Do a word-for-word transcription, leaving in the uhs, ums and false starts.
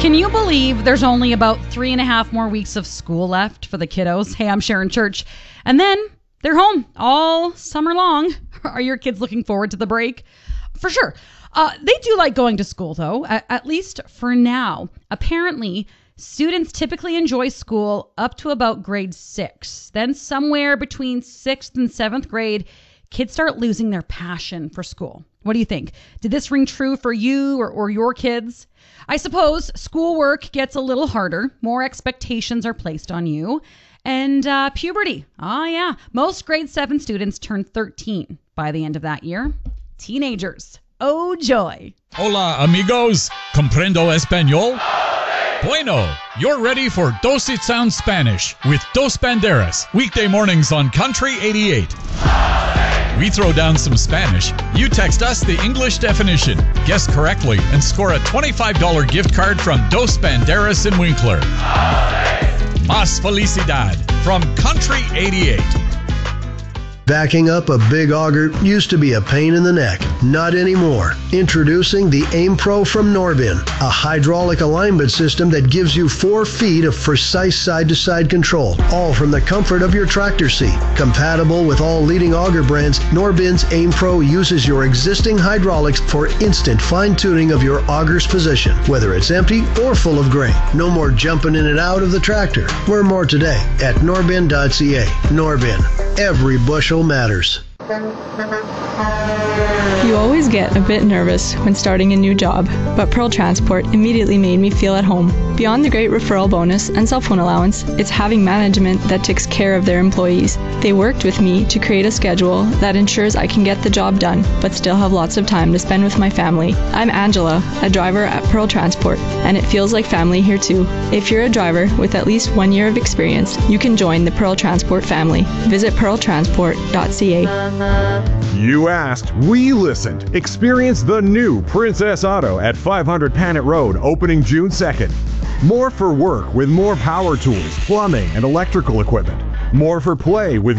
Can you believe there's only about three and a half more weeks of school left for the kiddos? Hey, I'm Sharon Church. And then they're home all summer long. Are your kids looking forward to the break? For sure. Uh, they do like going to school, though, at, at least for now. Apparently, students typically enjoy school up to about grade six. Then somewhere between sixth and seventh grade, kids start losing their passion for school. What do you think? Did this ring true for you or, or your kids? I suppose schoolwork gets a little harder. More expectations are placed on you. And uh, puberty. Oh, yeah. Most grade seven students turn thirteen by the end of that year. Teenagers. Oh, joy. Hola, amigos. Comprendo español? Bueno, you're ready for Dos It Sounds Spanish with Dos Banderas. Weekday mornings on Country eighty-eight. We throw down some Spanish. You text us the English definition. Guess correctly and score a twenty-five dollars gift card from Dos Banderas in Winkler. Más felicidad from Country eighty-eight. Backing up a big auger used to be a pain in the neck. Not anymore. Introducing the Aim Pro from Norbin, a hydraulic alignment system that gives you four feet of precise side-to-side control, all from the comfort of your tractor seat. Compatible with all leading auger brands, Norbin's Aim Pro uses your existing hydraulics for instant fine-tuning of your auger's position, whether it's empty or full of grain. No more jumping in and out of the tractor. Learn more today at norbin dot c a. Norbin. Every bushel matters. You always get a bit nervous when starting a new job, but Pearl Transport immediately made me feel at home. Beyond the great referral bonus and cell phone allowance, it's having management that takes care of their employees. They worked with me to create a schedule that ensures I can get the job done, but still have lots of time to spend with my family. I'm Angela, a driver at Pearl Transport, and it feels like family here too. If you're a driver with at least one year of experience, you can join the Pearl Transport family. Visit pearl transport dot c a. You asked, we listened. Experience the new Princess Auto at five hundred Panet Road, opening June second. More for work with more power tools, plumbing, and electrical equipment. More for play with